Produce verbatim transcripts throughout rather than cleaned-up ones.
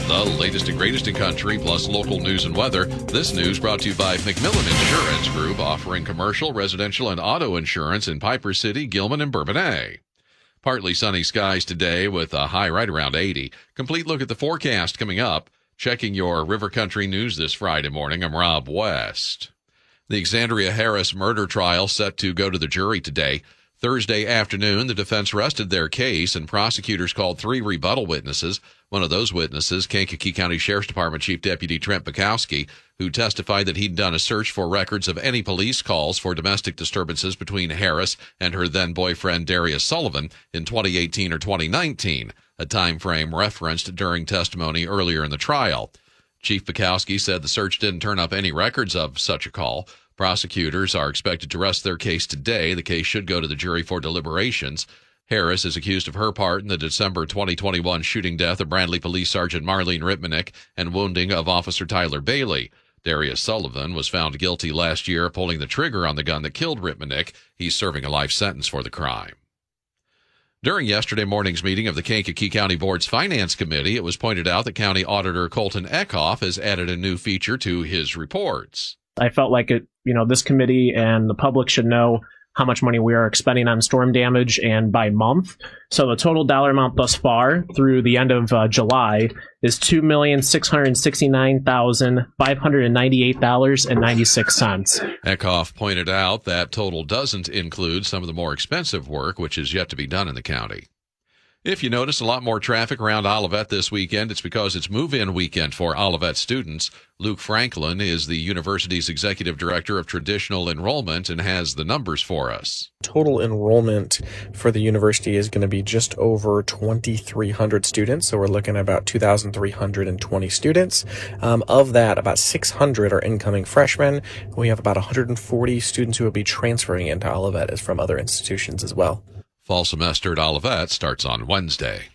The latest and greatest in country, plus local news and weather. This news brought to you by McMillan Insurance Group, offering commercial, residential, and auto insurance in Piper City, Gilman, and Bourbonnais. Partly sunny skies today with a high right around eighty. Complete look at the forecast coming up. Checking your River Country news this Friday morning, I'm Rob West. The Exandria Harris murder trial set to go to the jury today. Thursday afternoon, the defense rested their case, and prosecutors called three rebuttal witnesses. One of those witnesses, Kankakee County Sheriff's Department Chief Deputy Trent Bukowski, who testified that he'd done a search for records of any police calls for domestic disturbances between Harris and her then-boyfriend Darius Sullivan in twenty eighteen or twenty nineteen, a time frame referenced during testimony earlier in the trial. Chief Bukowski said the search didn't turn up any records of such a call. Prosecutors are expected to rest their case today. The case should go to the jury for deliberations. Harris is accused of her part in the December twenty twenty-one shooting death of Brandley Police Sergeant Marlene Ripmanick and wounding of Officer Tyler Bailey. Darius Sullivan was found guilty last year of pulling the trigger on the gun that killed Ripmanick. He's serving a life sentence for the crime. During yesterday morning's meeting of the Kankakee County Board's Finance Committee, it was pointed out that County Auditor Colton Eckhoff has added a new feature to his reports. I felt like it, you know, this committee and the public should know how much money we are expending on storm damage and by month. So the total dollar amount thus far through the end of uh, July is two million six hundred sixty-nine thousand five hundred ninety-eight dollars and ninety-six cents. Eckhoff pointed out that total doesn't include some of the more expensive work, which is yet to be done in the county. If you notice a lot more traffic around Olivet this weekend, it's because it's move-in weekend for Olivet students. Luke Franklin is the university's executive director of traditional enrollment and has the numbers for us. Total enrollment for the university is going to be just over twenty-three hundred students, so we're looking at about two thousand three hundred twenty students. Um, of that, about six hundred are incoming freshmen. We have about one hundred forty students who will be transferring into Olivet as from other institutions as well. Fall semester at Olivet starts on Wednesday.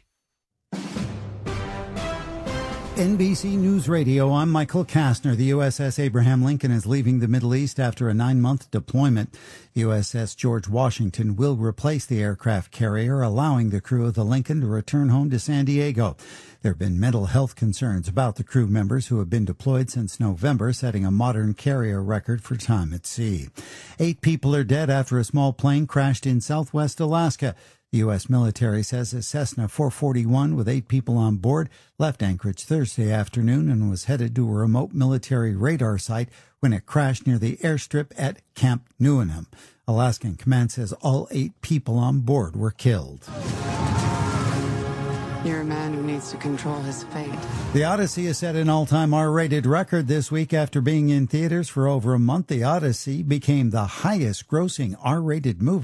N B C News Radio, I'm Michael Kastner. The U S S Abraham Lincoln is leaving the Middle East after a nine-month deployment. U S S George Washington will replace the aircraft carrier, allowing the crew of the Lincoln to return home to San Diego. There have been mental health concerns about the crew members who have been deployed since November, setting a modern carrier record for time at sea. Eight people are dead after a small plane crashed in southwest Alaska. The U S military says a Cessna four forty-one with eight people on board left Anchorage Thursday afternoon and was headed to a remote military radar site when it crashed near the airstrip at Camp Newenham. Alaskan Command says all eight people on board were killed. You're a man who needs to control his fate. The Odyssey has set an all-time R-rated record this week after being in theaters for over a month. The Odyssey became the highest-grossing R-rated movie